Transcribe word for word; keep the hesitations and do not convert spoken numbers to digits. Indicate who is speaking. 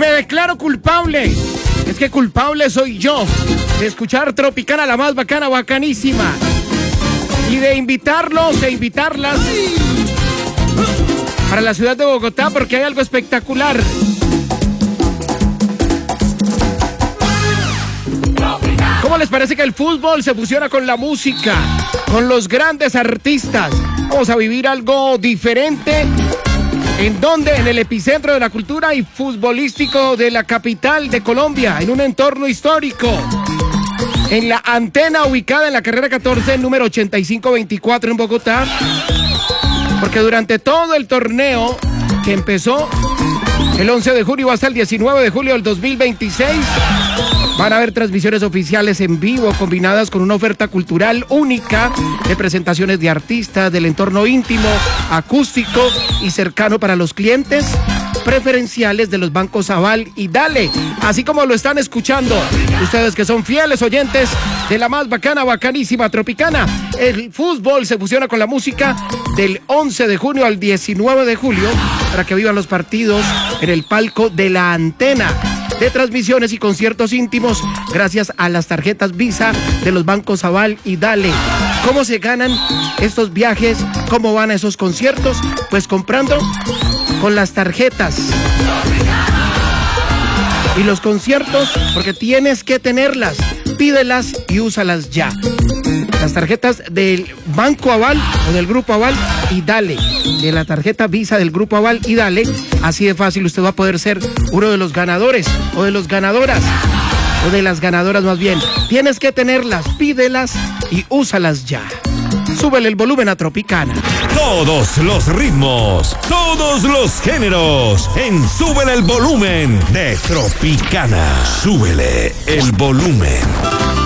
Speaker 1: declaro culpable. Es que culpable soy yo de escuchar Tropicana, la más bacana, bacanísima. Y de invitarlos e invitarlas para la ciudad de Bogotá porque hay algo espectacular. ¿Cómo les parece que el fútbol se fusiona con la música, con los grandes artistas? Vamos a vivir algo diferente. ¿En dónde? En el epicentro de la cultura y futbolístico de la capital de Colombia, en un entorno histórico. En la antena ubicada en la carrera catorce, número ochenta y cinco veinticuatro en Bogotá. Porque durante todo el torneo que empezó el once de junio hasta el diecinueve de julio del dos mil veintiséis, van a haber transmisiones oficiales en vivo combinadas con una oferta cultural única de presentaciones de artistas del entorno íntimo, acústico y cercano para los clientes preferenciales de los bancos Aval y Dale, así como lo están escuchando ustedes que son fieles oyentes de la más bacana, bacanísima Tropicana. El fútbol se fusiona con la música del once de junio al diecinueve de julio para que vivan los partidos en el palco de la antena de transmisiones y conciertos íntimos gracias a las tarjetas Visa de los bancos Aval y Dale. ¿Cómo se ganan estos viajes? ¿Cómo van a esos conciertos? Pues comprando con las tarjetas. Y los conciertos, porque tienes que tenerlas, pídelas y úsalas ya. Las tarjetas del Banco Aval o del Grupo Aval y Dale, de la tarjeta Visa del Grupo Aval y Dale, así de fácil usted va a poder ser uno de los ganadores o de los ganadoras, o de las ganadoras más bien. Tienes que tenerlas, pídelas y úsalas ya. Súbele el volumen a Tropicana.
Speaker 2: Todos los ritmos, todos los géneros, en Súbele el volumen de Tropicana. Súbele el volumen.